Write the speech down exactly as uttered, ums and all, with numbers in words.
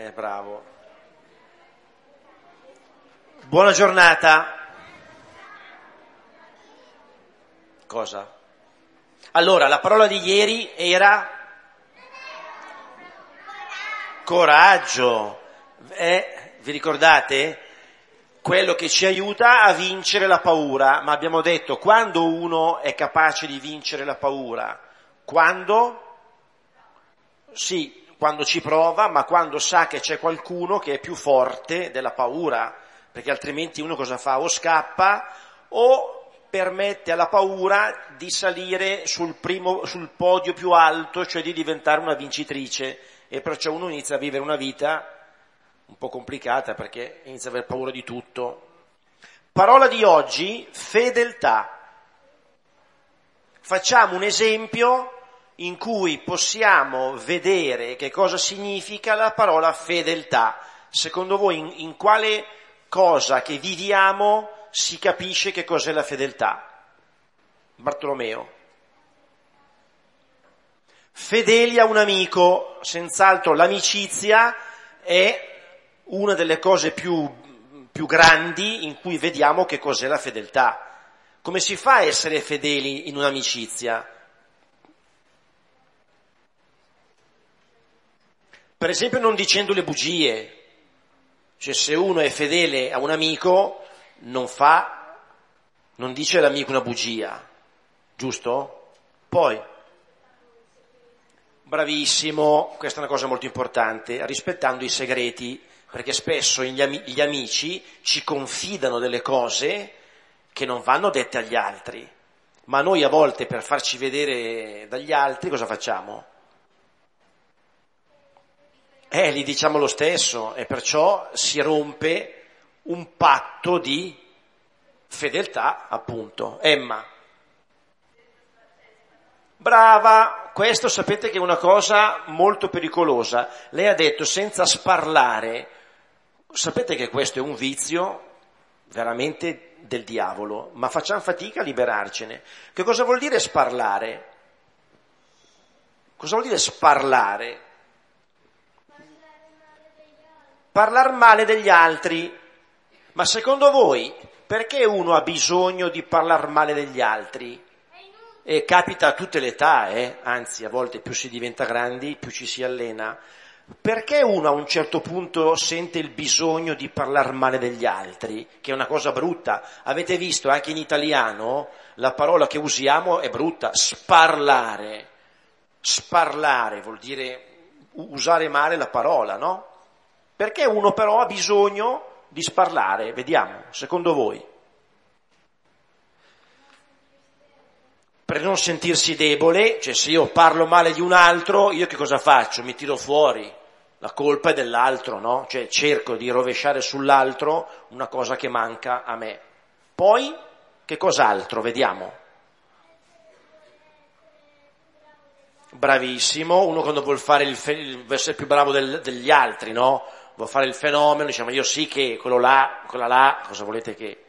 Eh, bravo. Buona giornata. Cosa? Allora, la parola di ieri era coraggio. Eh, vi ricordate? Quello che ci aiuta a vincere la paura. Ma abbiamo detto, quando uno è capace di vincere la paura? Quando? Sì, quando ci prova, ma quando sa che c'è qualcuno che è più forte della paura, perché altrimenti uno cosa fa? O scappa o permette alla paura di salire sul primo, sul podio più alto, cioè di diventare una vincitrice, e perciò uno inizia a vivere una vita un po' complicata perché inizia ad aver paura di tutto. Parola di oggi, fedeltà. Facciamo un esempio in cui possiamo vedere che cosa significa la parola fedeltà. Secondo voi in, in quale cosa che viviamo si capisce che cos'è la fedeltà? Bartolomeo. Fedeli a un amico, senz'altro l'amicizia è una delle cose più, più grandi in cui vediamo che cos'è la fedeltà. Come si fa a essere fedeli in un'amicizia? Per esempio non dicendo le bugie. Cioè se uno è fedele a un amico non fa, non dice all'amico una bugia, giusto? Poi, bravissimo, questa è una cosa molto importante, rispettando i segreti, perché spesso gli, am- gli amici ci confidano delle cose che non vanno dette agli altri, ma noi a volte per farci vedere dagli altri cosa facciamo? Eh, gli diciamo lo stesso, e perciò si rompe un patto di fedeltà, appunto. Emma. Brava, questo sapete che è una cosa molto pericolosa. Lei ha detto senza sparlare. Sapete che questo è un vizio veramente del diavolo, ma facciamo fatica a liberarcene. Che cosa vuol dire sparlare? Cosa vuol dire sparlare? Parlar male degli altri. Ma secondo voi perché uno ha bisogno di parlar male degli altri? E capita a tutte le età, eh? Anzi a volte più si diventa grandi più ci si allena. Perché uno a un certo punto sente il bisogno di parlar male degli altri, che è una cosa brutta? Avete visto anche in italiano la parola che usiamo è brutta, sparlare. Sparlare vuol dire usare male la parola, no? Perché uno però ha bisogno di sparlare? Vediamo, secondo voi. Per non sentirsi debole, cioè se io parlo male di un altro, io che cosa faccio? Mi tiro fuori, la colpa è dell'altro, no? Cioè cerco di rovesciare sull'altro una cosa che manca a me. Poi, che cos'altro? Vediamo. Bravissimo, uno quando vuol fare il, fe- vuol essere più bravo del, degli altri, no? Vuol fare il fenomeno, diciamo io sì che quello là, quella là, cosa volete che...